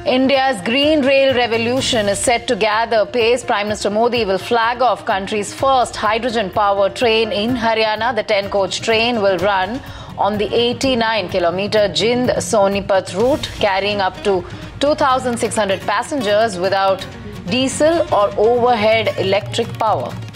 India's green rail revolution is set to gather pace. Prime Minister Modi will flag off country's first hydrogen-powered train in Haryana. The 10-coach train will run on the 89-kilometer Jind-Sonipat route, carrying up to 2,600 passengers without diesel or overhead electric power.